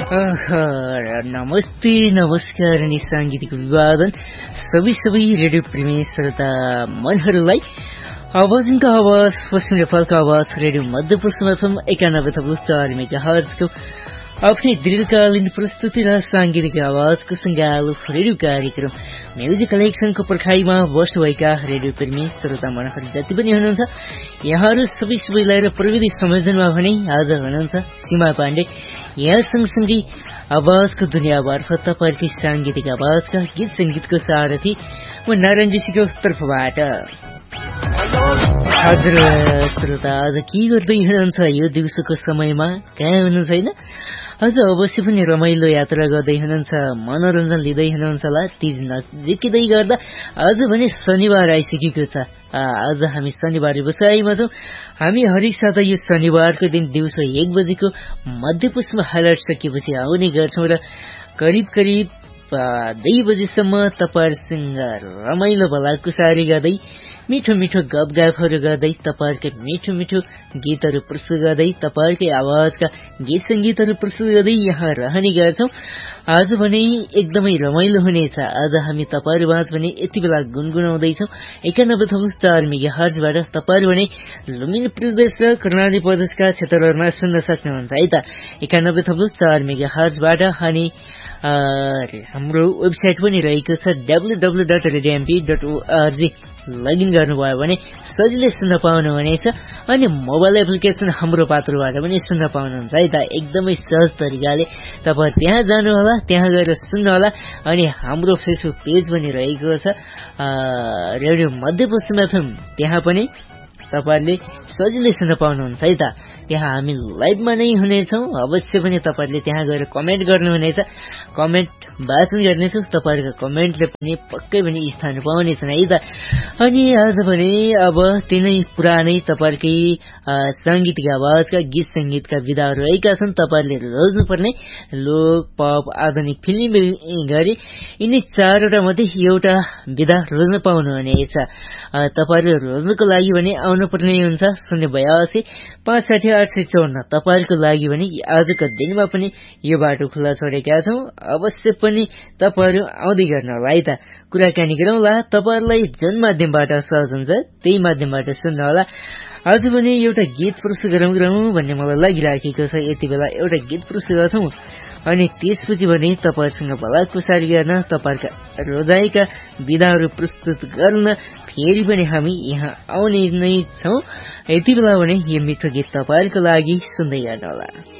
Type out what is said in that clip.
नमस्ते नमस्कार अनि साङ्गीतिक विवादन सबै रेडियो प्रेमी श्रोता मनहरूलाई आवाजको आवाज पश्चिम नेपालको आवाज रेडियो मध्यपश्चिम एफएम 91.4 मेगाहर्जको आफ्नै दीर्घकालीन प्रस्तुति र साङ्गीतिक आवाजको सङ्गालो रेडियो कार्यक्रम म्युजिक कलेक्सनको पर्खाइमा बस्नुभएका रेडियो प्रेमी श्रोता मनहरू जति पनि हुनुहुन्छ यहाँहरू सबैलाई र प्रविधि संयोजनमा भने आज हुनुहुन्छ सीमा पाण्डे। यहाँ सँगसँगै आवाजको दुनियाँ मार्फत तपाईँकै साङ्गीतिक आवाजका गीत संगीतको सारथी म नारायण जोशीको तर्फबाट। हजुर श्रोता, आज के गर्दै हुनुहुन्छ यो दिउँसोको समयमा? कहाँ हुनुहुन्छ होइन? आज अवश्य पनि रमाइलो यात्रा गर्दै हुनुहुन्छ, मनोरञ्जन लिँदै हुनुहुन्छ होला। ती नजिकै गर्दा आज भने शनिबार आइसकेको छ। आज हामी शनिबार बसाइमा छौँ। हामी हरेक साता यो शनिबारको दिन दिउँसो 1 बजेको मध्यपश्चिम हाइलाइट सकेपछि आउने गर्छौँ र करिब 2 बजेसम्म तपाईँहरूसँग रमाइलो भलाकुसारी गर्दै मिठो मिठो गफगाफहरू गर्दै तपाईँहरूकै मिठो मिठो गीतहरू प्रस्तुत गर्दै तपाईँहरूकै आवाजका गीत सङ्गीतहरू प्रस्तुत गर्दै यहाँ रहने गर्छौँ। आज भने एकदमै रमाइलो हुनेछ। आज हामी तपाईँहरूमाझ भने यति बेला गुनगुनाउँदैछौँ 91.4 मेगाहर्जबाट। तपाईँहरू भने लुम्बिनी प्रदेश र कर्णाली प्रदेशका क्षेत्रहरूमा सुन्न सक्नुहुन्छ है त 91.4 मेगाहर्जबाट। अनि हाम्रो वेबसाइट पनि रहेको छ www.radiomp.org। लगइन गर्नुभयो भने सजिलै सुन्न पाउनुहुनेछ। अनि मोबाइल एप्लिकेसन हाम्रो पात्रबाट पनि सुन्न पाउनुहुन्छ है त एकदमै सहज तरिकाले। तपाईँ त्यहाँ जानुहोला, त्यहाँ गएर सुन्नुहोला। अनि हाम्रो फेसबुक पेज पनि रहेको छ रेडियो मध्यपश्चिम एफएम, त्यहाँ पनि तपाईँहरूले सजिलै सुन्न पाउनुहुन्छ है त। त्यहाँ हामी लाइभमा नै हुनेछौँ। अवश्य पनि तपाईँहरूले त्यहाँ गएर कमेन्ट गर्नुहुनेछ, कमेन्ट वाचन गर्नेछौँ। तपाईँहरूको कमेन्टले पनि पक्कै पनि स्थान पाउनेछन् है त। अनि आज भने अब तिनै पुरानै तपाईँहरूकै साङ्गीतिक आवाजका गीत सङ्गीतका विधाहरू रहेका छन्। तपाईँहरूले रोज्नुपर्ने लोक, पप, आधुनिक फिल्म गरी यिनै 4वटा मध्ये एउटा विधा रोज्न पाउनुहुनेछ। तपाईँहरूले रोज्नको लागि भने आउनुपर्ने हुन्छ 082 560 854। तपाईँहरूको लागि भने आजको दिनमा पनि यो बाटो खुल्ला छोडेका छौँ। अवश्य पनि तपाईँहरू आउँदै गर्नु होला है त। कुराकानी गरौँला। तपाईँहरूलाई जुन माध्यमबाट सहज हुन्छ त्यही माध्यमबाट सुन्नु होला। आज पनि एउटा गीत प्रस्तुत गरौँ भन्ने मलाई लागिराखेको छ। यति बेला एउटा गीत प्रस्तुत गर्छौँ अनि त्यसपछि भने तपाईँहरूसँग भलाकुसारी गर्न, तपाईँहरूका रोजाइका विधाहरू प्रस्तुत गर्न फेरि पनि हामी यहाँ आउने नै छौँ। यति बेला भने यो मिठो गीत तपाईँहरूको लागि सुन्दै गर्नु होला।